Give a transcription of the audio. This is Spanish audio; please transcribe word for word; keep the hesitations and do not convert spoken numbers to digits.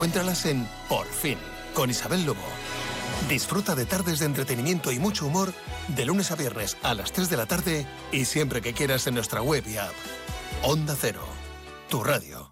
Encuéntralas en Por Fin, con Isabel Lobo. Disfruta de tardes de entretenimiento y mucho humor de lunes a viernes a las tres de la tarde y siempre que quieras en nuestra web y app. Onda Cero, tu radio.